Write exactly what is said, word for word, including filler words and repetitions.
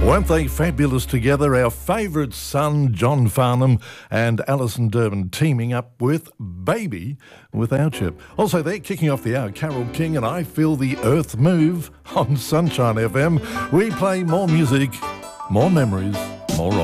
Weren't they fabulous together? Our favourite son, John Farnham, and Alison Durbin teaming up with Baby with Our Chip. Also, they're kicking off the hour. Carole King and I Feel the Earth Move on Sunshine F M. We play more music, more memories, more